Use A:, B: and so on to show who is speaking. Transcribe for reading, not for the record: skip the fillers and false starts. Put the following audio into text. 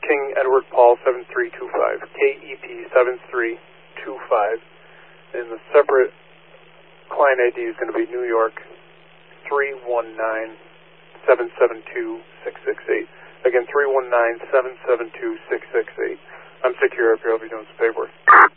A: King Edward Paul 7325, KEP 7325, and the separate client ID is going to be New York 319-772-668. Again, 319-772-668. I'm secure up here. I'll be doing some paperwork.